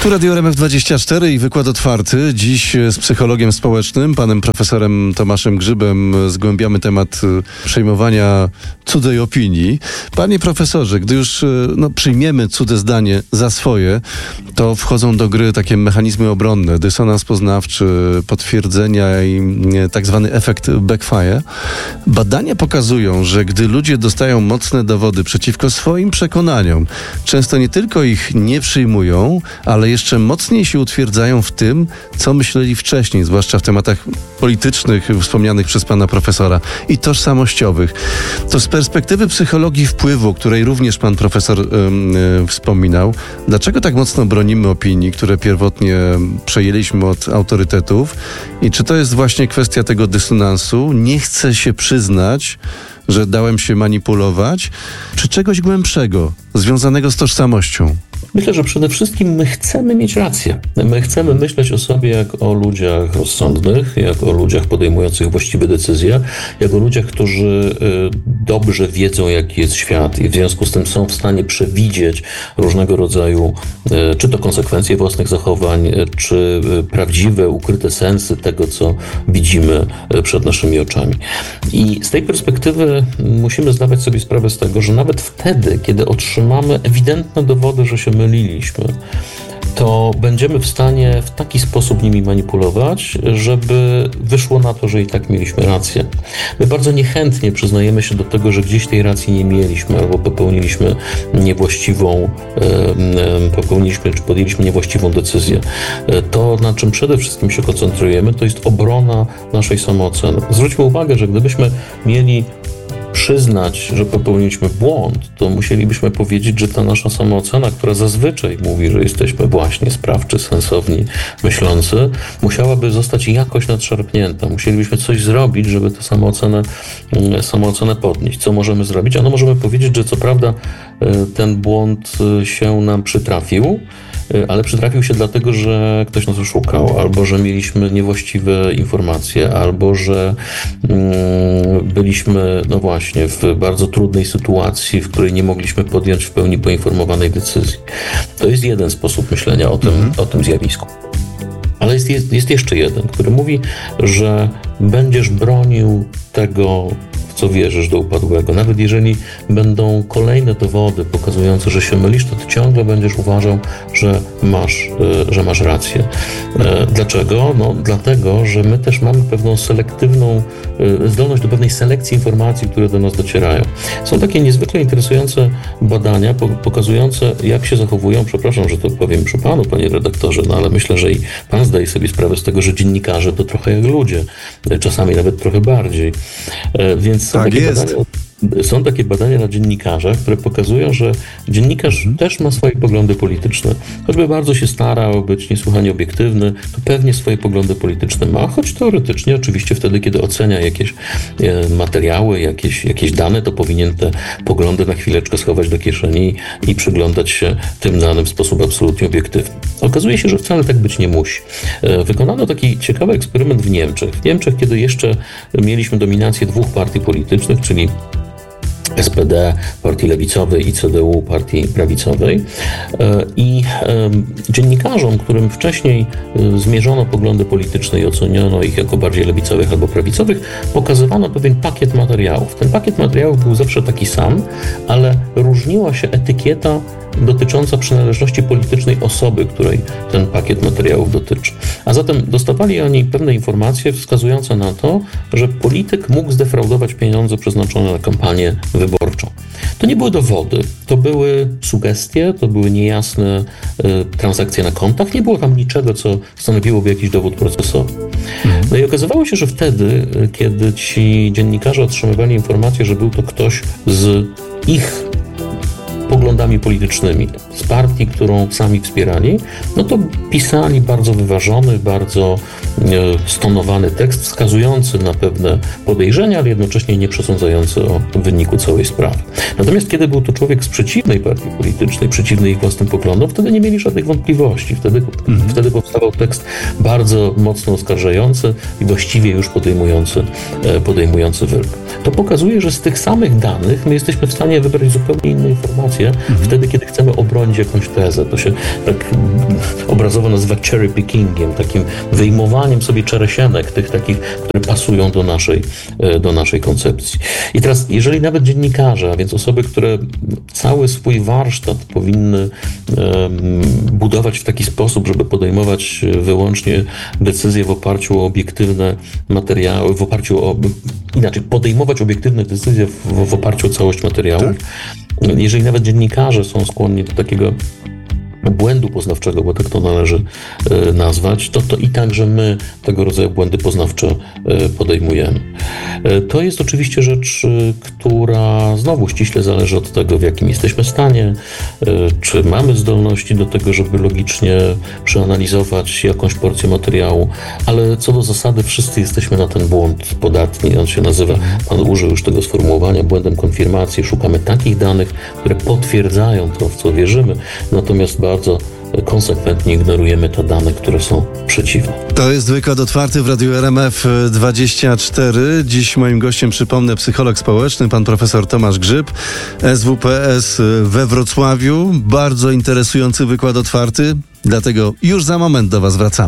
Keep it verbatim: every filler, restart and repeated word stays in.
Tu Radio R M F dwadzieścia cztery i wykład otwarty. Dziś z psychologiem społecznym, panem profesorem Tomaszem Grzybem, zgłębiamy temat przejmowania cudzej opinii. Panie profesorze, gdy już no, przyjmiemy cudze zdanie za swoje, to wchodzą do gry takie mechanizmy obronne, dysonans poznawczy, potwierdzenia i tak zwany efekt backfire. Badania pokazują, że gdy ludzie dostają mocne dowody przeciwko swoim przekonaniom, często nie tylko ich nie przyjmują, ale jeszcze mocniej się utwierdzają w tym, co myśleli wcześniej, zwłaszcza w tematach politycznych wspomnianych przez pana profesora i tożsamościowych. To z perspektywy psychologii wpływu, o której również pan profesor yy, wspominał, dlaczego tak mocno bronimy opinii, które pierwotnie przejęliśmy od autorytetów, i czy to jest właśnie kwestia tego dysonansu? Nie chcę się przyznać, że dałem się manipulować, czy czegoś głębszego, związanego z tożsamością? Myślę, że przede wszystkim my chcemy mieć rację. My chcemy myśleć o sobie jak o ludziach rozsądnych, jak o ludziach podejmujących właściwe decyzje, jak o ludziach, którzy dobrze wiedzą, jaki jest świat i w związku z tym są w stanie przewidzieć różnego rodzaju, czy to konsekwencje własnych zachowań, czy prawdziwe, ukryte sensy tego, co widzimy przed naszymi oczami. I z tej perspektywy musimy zdawać sobie sprawę z tego, że nawet wtedy, kiedy otrzymamy ewidentne dowody, że się myliliśmy, to będziemy w stanie w taki sposób nimi manipulować, żeby wyszło na to, że i tak mieliśmy rację. My bardzo niechętnie przyznajemy się do tego, że gdzieś tej racji nie mieliśmy, albo popełniliśmy niewłaściwą, popełniliśmy czy podjęliśmy niewłaściwą decyzję. To, na czym przede wszystkim się koncentrujemy, to jest obrona naszej samooceny. Zwróćmy uwagę, że gdybyśmy mieli przyznać, że popełniliśmy błąd, to musielibyśmy powiedzieć, że ta nasza samoocena, która zazwyczaj mówi, że jesteśmy właśnie sprawczy, sensowni, myślący, musiałaby zostać jakoś nadszarpnięta. Musielibyśmy coś zrobić, żeby tę samoocenę, samoocenę podnieść. Co możemy zrobić? Ano możemy powiedzieć, że co prawda ten błąd się nam przytrafił, ale przytrafił się dlatego, że ktoś nas oszukał, albo że mieliśmy niewłaściwe informacje, albo że mm, byliśmy, no właśnie, w bardzo trudnej sytuacji, w której nie mogliśmy podjąć w pełni poinformowanej decyzji. To jest jeden sposób myślenia o tym, mhm. o tym zjawisku. Ale jest, jest, jest jeszcze jeden, który mówi, że będziesz bronił tego, w co wierzysz, do upadłego. Nawet jeżeli będą kolejne dowody pokazujące, że się mylisz, to ty ciągle będziesz uważał, że masz, że masz rację. Dlaczego? No dlatego, że my też mamy pewną selektywną zdolność do pewnej selekcji informacji, które do nas docierają. Są takie niezwykle interesujące badania pokazujące, jak się zachowują, przepraszam, że to powiem przy panu, panie redaktorze, no ale myślę, że i pan zdaje sobie sprawę z tego, że dziennikarze to trochę jak ludzie, czasami nawet trochę bardziej. Więc są tak takie jest. badania, są takie badania na dziennikarzach, które pokazują, że dziennikarz mhm. też ma swoje poglądy polityczne. Choćby bardzo się starał być niesłychanie obiektywny, to pewnie swoje poglądy polityczne ma, choć teoretycznie oczywiście wtedy, kiedy ocenia jakieś e, materiały, jakieś, jakieś dane, to powinien te poglądy na chwileczkę schować do kieszeni i przyglądać się tym danym w sposób absolutnie obiektywny. Okazuje się, że wcale tak być nie musi. E, wykonano taki ciekawy eksperyment w Niemczech. W Niemczech, kiedy jeszcze mieliśmy dominację dwóch partii politycznych, czyli S P D, partii lewicowej, i C D U, partii prawicowej. I dziennikarzom, którym wcześniej zmierzono poglądy polityczne i oceniono ich jako bardziej lewicowych albo prawicowych, pokazywano pewien pakiet materiałów. Ten pakiet materiałów był zawsze taki sam, ale różniła się etykieta dotycząca przynależności politycznej osoby, której ten pakiet materiałów dotyczy. A zatem dostawali oni pewne informacje wskazujące na to, że polityk mógł zdefraudować pieniądze przeznaczone na kampanię wyborczą. To nie były dowody, to były sugestie, to były niejasne y, transakcje na kontach, nie było tam niczego, co stanowiłoby jakiś dowód procesowy. No i okazywało się, że wtedy, kiedy ci dziennikarze otrzymywali informację, że był to ktoś z ich poglądami politycznymi, z partii, którą sami wspierali, no to pisali bardzo wyważony, bardzo stonowany tekst, wskazujący na pewne podejrzenia, ale jednocześnie nie przesądzający o wyniku całej sprawy. Natomiast kiedy był to człowiek z przeciwnej partii politycznej, przeciwnej ich własnym poglądom, wtedy nie mieli żadnych wątpliwości. Wtedy, mhm. wtedy powstawał tekst bardzo mocno oskarżający i właściwie już podejmujący, podejmujący wyrok. To pokazuje, że z tych samych danych my jesteśmy w stanie wybrać zupełnie inne informacje rację, mhm. wtedy, kiedy chcemy obronić jakąś tezę. To się tak obrazowo nazywa cherry pickingiem, takim wyjmowaniem sobie czeresienek, tych takich, które pasują do naszej, do naszej koncepcji. I teraz, jeżeli nawet dziennikarze, a więc osoby, które cały swój warsztat powinny um, budować w taki sposób, żeby podejmować wyłącznie decyzje w oparciu o obiektywne materiały, w oparciu o, inaczej, podejmować obiektywne decyzje w, w oparciu o całość materiałów. Tak. Jeżeli nawet dziennikarze są skłonni do takiego błędu poznawczego, bo tak to należy e, nazwać, to, to i także my tego rodzaju błędy poznawcze e, podejmujemy. E, to jest oczywiście rzecz, e, która znowu ściśle zależy od tego, w jakim jesteśmy stanie, e, czy mamy zdolności do tego, żeby logicznie przeanalizować jakąś porcję materiału, ale co do zasady wszyscy jesteśmy na ten błąd podatni. On się nazywa, pan użył już tego sformułowania, błędem konfirmacji. Szukamy takich danych, które potwierdzają to, w co wierzymy, natomiast bardzo konsekwentnie ignorujemy te dane, które są przeciwne. To jest wykład otwarty w Radiu R M F dwadzieścia cztery. Dziś moim gościem, przypomnę, psycholog społeczny, pan profesor Tomasz Grzyb, S W P S we Wrocławiu. Bardzo interesujący wykład otwarty, dlatego już za moment do was wracamy.